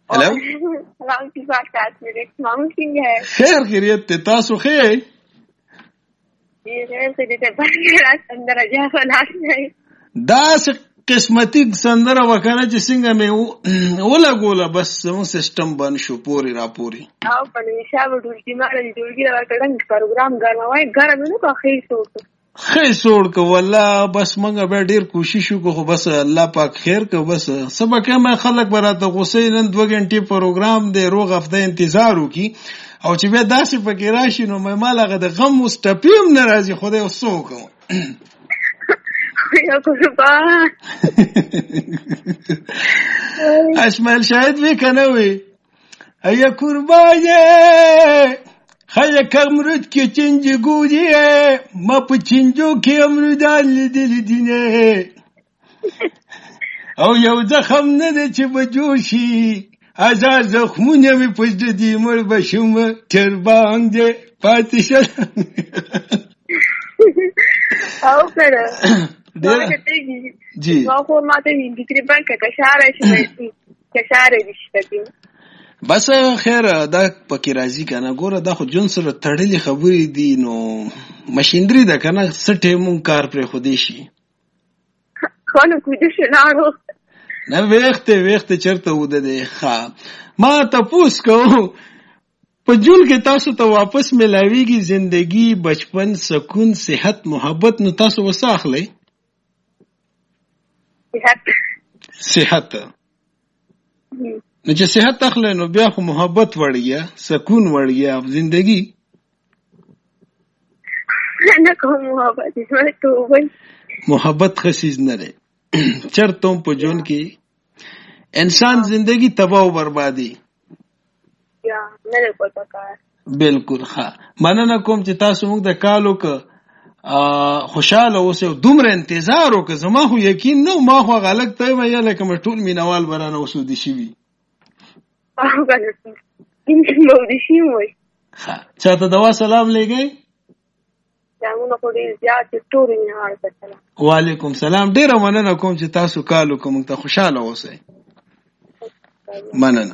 हेलो سلام کی بات ساتھ میرے مامو سنگ ہے. خیر خیریت ته تاسو خیر یہ خیر سے دې په اندر راځه فلاش نه دا قسمتي سندره وکنه چې څنګه مې ولا ګوله بس مو سیستم بن شو پوری را پوری او په نشاب ډولکی ماره دې ډولکی دا کړن پروګرام ګرموي ګرم نه کو خیر سوت خیر سوړ کو والله بس منګه به ډیر کوشش وکړو بس الله پاک خیر کو بس سبا کې ما خلک براته غوسې نن 2 غنټې پروګرام دی روغ هفته انتظار وکي او چې به داسې پکې راشي نو مې مالغه د غم مستپیم ناراضي خدای وسوک یا قربا اشمل شاهد وی کنه وی ایا قربانه خیلی کمرود که چنجی گودیه ما پا چنجو که امرودان لیدل دینه او یو زخم نده چه بجوشی ازار زخمونه می پشت دیمر بشم تربانگ ده پاتی شدم او کنه جی ما خور ما تا هندی بانکه کشاره شده کشاره دیشته دیم بس خیر دا پکې راځي کنه ګوره دا خو جون سره تړلې خبرې دي نو ماشينري دا کنه سټه مون کار پر خودي شي خانه کوډه شنارو نه وخت چرته ود دي ها ما تاسو کو په جون کې تاسو ته واپس ملاويږي زندگی بچپن سکون صحت محبت نو تاسو وساخلې صحت نو چې صحت اخلي نو بیا خو محبت وړیا سکون وړیا زندگی نه کوم محبت خسیز نه لري چرته په جون کې انسان زندگی تباہ او بربادي یا نه پتا کار بالکل ها مننه کوم چې تاسو موږ د کالو ک خوشاله اوسه دومره انتظار وکړ زما خو یقین نو ما خو غلط ته ویل کوم ټول مینوال برانه اوسو دي شي چاته دوا سلام لګي وعلیکم سلام ډیره مننه کوم چې تاسو کالو کوم ته خوشاله اوسئ مننه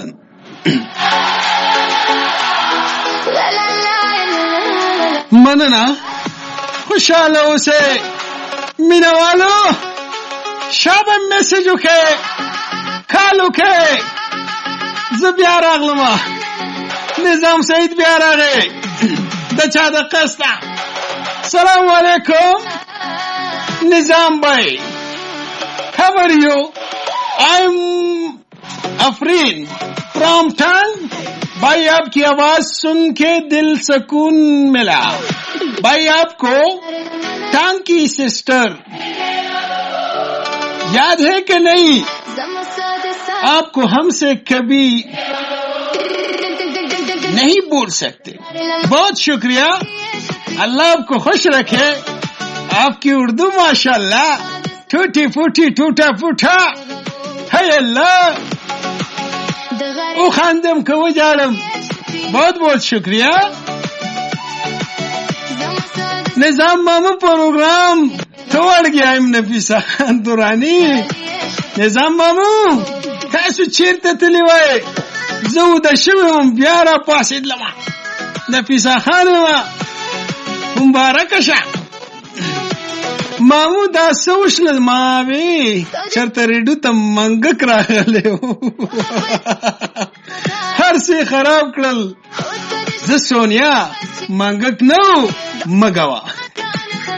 خوشاله اوسئ مینوالو شابه میسجو کې کالو کې زبیا راغلم نظام سعید بیا راغی د چا د قسطه سلام علیکم نظام بھائی how are you I'm Afreen from Tang بھائی آپ کی آواز سن کے دل سکون ملا بھائی آپ کو ٹانگ کی سسٹر یاد ہے کہ نہیں آپ کو ہم سے کبھی نہیں بول سکتے بہت شکریہ اللہ آپ کو خوش رکھے آپ کی اردو ماشاءاللہ ٹوٹی پھوٹی ٹوٹا پھوٹا ہے اللہ او خاندم کو جارم بہت بہت شکریہ نظام مامو پروگرام توڑ گیا ام نفیسہ خان دورانی نظام مامو تاسو چیرته تللی وای زه د شوم بیا را پاسېدلم نفیسه خانم مبارک شه مامو دا سوشل ماوي چرته ریډو ته منګک راغلی هر څه خراب کړل زه سونیا منګک نو مګوا